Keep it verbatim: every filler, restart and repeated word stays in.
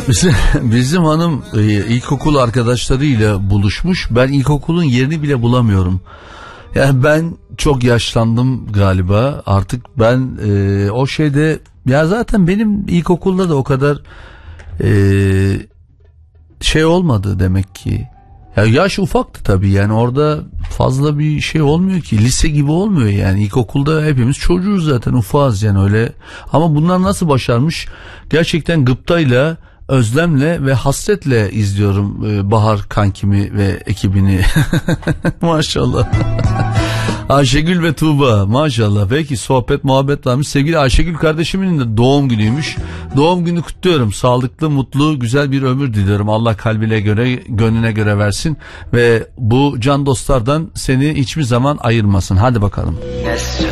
Bizim, bizim hanım e, ilkokul arkadaşlarıyla buluşmuş. Ben ilkokulun yerini bile bulamıyorum. Yani ben çok yaşlandım galiba. Artık ben e, o şeyde, ya zaten benim ilkokulda da o kadar e, şey olmadı demek ki. Ya yaş ufaktı tabii, yani orada fazla bir şey olmuyor ki, lise gibi olmuyor yani. İlkokulda hepimiz çocuğuz zaten, ufağız yani öyle. Ama bunlar nasıl başarmış gerçekten, gıptayla, özlemle ve hasretle izliyorum e, Bahar kankimi ve ekibini. Maşallah. Ayşegül ve Tuğba, maşallah. Belki sohbet muhabbet varmış. Sevgili Ayşegül kardeşimin de doğum günüymüş. Doğum günü kutluyorum. Sağlıklı, mutlu, güzel bir ömür diliyorum. Allah kalbine göre, gönlüne göre versin. Ve bu can dostlardan seni hiçbir zaman ayırmasın. Hadi bakalım.